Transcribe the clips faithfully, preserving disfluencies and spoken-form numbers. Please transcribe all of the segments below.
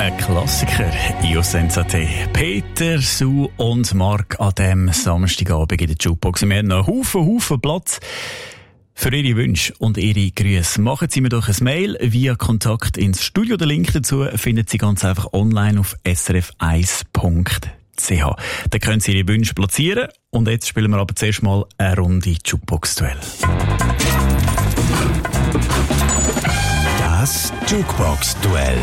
Ein Klassiker, Io-Sensate. Peter, Sue und Mark an diesem Samstagabend in der Jukebox. Wir haben noch einen Haufen, Haufen Platz für Ihre Wünsche und Ihre Grüße. Machen Sie mir doch ein Mail via Kontakt ins Studio. Den Link dazu finden Sie ganz einfach online auf s r f eins punkt c h. Da können Sie Ihre Wünsche platzieren. Und jetzt spielen wir aber zuerst mal eine Runde Jukebox-Duell. Das Jukebox-Duell.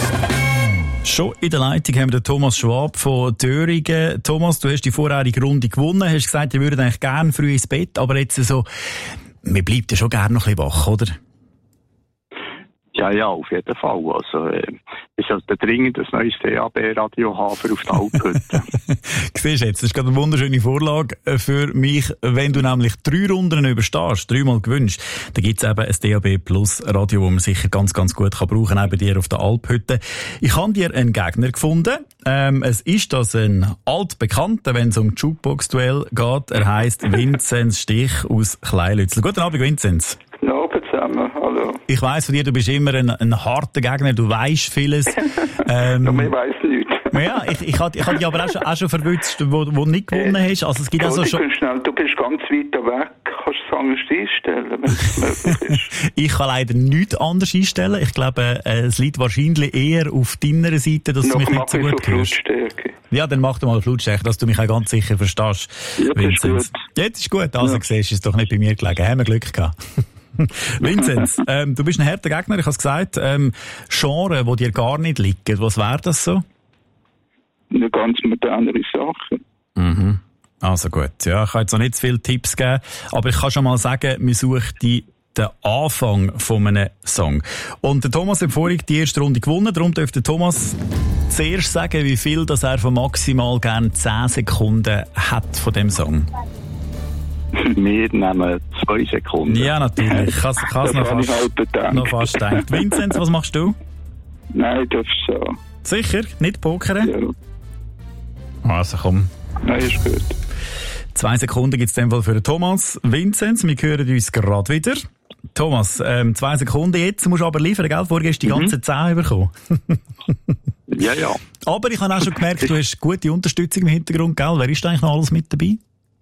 Schon in der Leitung haben wir den Thomas Schwab von Döringen. Thomas, du hast die vorherige Runde gewonnen, hast gesagt, ihr würdet eigentlich gerne früh ins Bett, aber jetzt so, man bleibt ja schon gerne noch ein bisschen wach, oder? Ja, ja, auf jeden Fall. Also, äh, ich sollte dringend ein neues D A B-Radio haben für auf die Alphütte. Siehst du jetzt, das ist gerade eine wunderschöne Vorlage für mich. Wenn du nämlich drei Runden überstehst, dreimal gewünscht, dann gibt es eben ein D A B Plus Radio, das man sicher ganz, ganz gut kann brauchen kann, auch bei dir auf der Alphütte. Ich habe dir einen Gegner gefunden. Ähm, es ist das ein altbekannter, wenn es um Jukebox-Duell geht. Er heisst Vinzenz Stich aus Kleinlützel. Guten Abend, Vinzenz. Guten Abend zusammen, hallo. Ich weiss von dir, du bist immer ein, ein harter Gegner, du weisst vieles. ähm, ja, ich weiss nichts. Ja, ich, ich habe ich hab dich aber auch schon, auch schon verwünscht, wo du nicht gewonnen hast. Also es gibt also schon... Schnell, du bist ganz weit weg. Kannst du es anders einstellen, wenn es möglich ist? Ich kann leider nichts anders einstellen. Ich glaube, äh, es liegt wahrscheinlich eher auf deiner Seite, dass Noch du mich nicht so gut hörst. Ja, dann mach doch mal Flutstärke, dass du mich auch ganz sicher verstehst. Ja, das ist gut. Jetzt ist gut. Also ja. Siehst du, ist doch nicht bei mir gelegen. Haben wir Glück gehabt. Vinzenz, ähm, du bist ein harter Gegner, ich habe es gesagt. Ähm, Genre, die dir gar nicht liegen, was wäre das so? Eine ganz modernere Sache. Mhm. Also gut, ja, ich kann jetzt noch nicht zu viele Tipps geben, aber ich kann schon mal sagen, wir suchen die den Anfang von einem Song. Und der Thomas hat vorhin die erste Runde gewonnen, darum dürfte Thomas zuerst sagen, wie viel das er von maximal gerne zehn Sekunden hat von dem Song. Wir nehmen zwei Sekunden. Ja, natürlich. Ich kann es noch, fast, noch fast denken. Vinzenz, was machst du? Nein, das ist so. Sicher? Nicht pokern? Ja. Also komm. Nein, ist gut. Zwei Sekunden gibt es in dem Fall für den Thomas. Vinzenz, wir hören uns gerade wieder. Thomas, ähm, zwei Sekunden jetzt, musst du aber liefern, gell? Vorher hast du die ganzen zehn bekommen. Ja, ja. Aber ich habe auch schon gemerkt, du hast gute Unterstützung im Hintergrund, gell? Wer ist eigentlich noch alles mit dabei?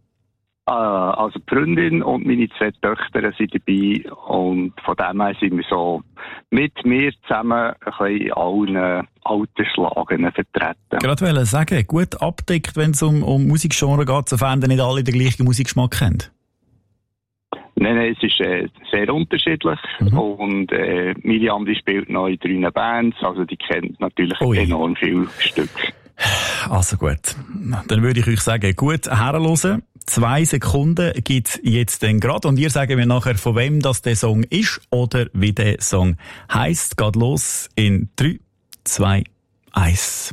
Also die Freundin und meine zwei Töchter sind dabei und von dem her sind wir so mit mir zusammen ein bisschen in allen Alterslagen vertreten. Gerade wollte ich sagen, gut abdeckt, wenn es um, um Musikgenre geht, sofern nicht alle den gleichen Musikgeschmack haben. Nein, nein, es ist äh, sehr unterschiedlich. Mhm. Und äh, Miriam, die spielt noch in drei Bands, also die kennt natürlich Ui. enorm viele Stücke. Also gut, dann würde ich euch sagen, gut herhören. Zwei Sekunden gibt's jetzt dann gerade und ihr sagt mir nachher, von wem das der Song ist oder wie der Song heisst. Geht los in drei, zwei, eins.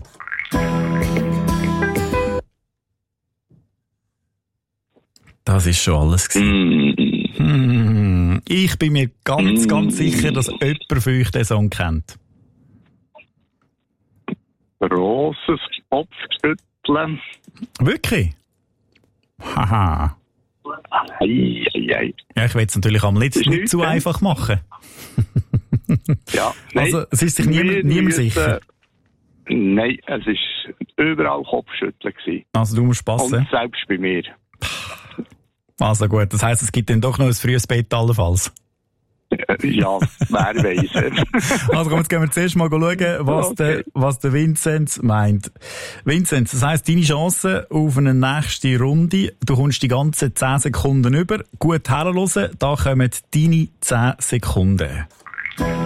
Das ist schon alles gewesen. Mm. Hm. Ich bin mir ganz, ganz mm. sicher, dass jemand von euch den Song kennt. Grosses Kopfschütteln. Wirklich? Haha. Ei, ei, ei. Ja, ich will es natürlich am letzten nicht zu einfach machen. Ja, nein, also, es ist sich niemand, niemand sicher. Nein, es war überall Kopfschütteln gewesen. Also, du musst passen. Und selbst bei mir. Also gut, das heisst, es gibt dann doch noch ein frühes Bett allenfalls. Ja, wer weiss. Also komm, jetzt gehen wir zuerst mal schauen, was, okay. der, was der Vinzenz meint. Vinzenz, das heisst, deine Chance auf eine nächste Runde, du kommst die ganzen zehn Sekunden über. Gut herhören, da kommen deine zehn Sekunden.